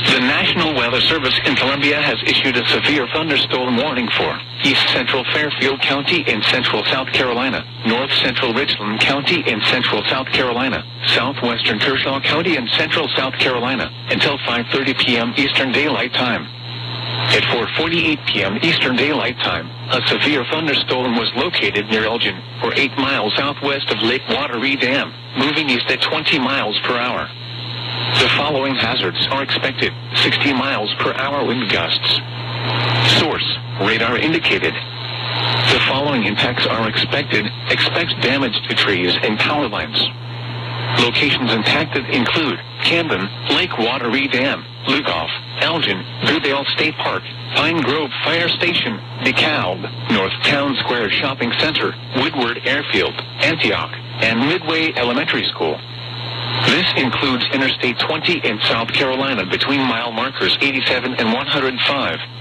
The National Weather Service in Columbia has issued a severe thunderstorm warning for East Central Fairfield County in central South Carolina, North Central Richland County in central South Carolina, Southwestern Kershaw County in central South Carolina, until 5:30 p.m. Eastern Daylight Time. At 4:48 p.m. Eastern Daylight Time, a severe thunderstorm was located near Elgin, or 8 miles southwest of Lake Wateree Dam, moving east at 20 miles per hour. The following hazards are expected: 60 miles per hour wind gusts. Source: radar indicated. The following impacts are expected. Expect damage to trees and power lines. Locations impacted include Camden, Lake Wateree Dam, Lugoff, Elgin, Goodale State Park, Pine Grove Fire Station, DeKalb, North Town Square Shopping Center, Woodward Airfield, Antioch, and Midway Elementary School. This includes Interstate 20 in South Carolina between mile markers 87 and 105.